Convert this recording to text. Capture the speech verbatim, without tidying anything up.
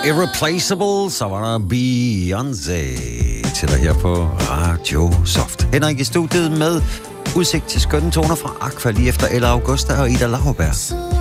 Irreplaceable, så var der Beyoncé til dig her på Radio Soft. Henrik i studiet med udsigt til skønne toner fra Aqua lige efter Ella Augusta og Ida Lauerberg.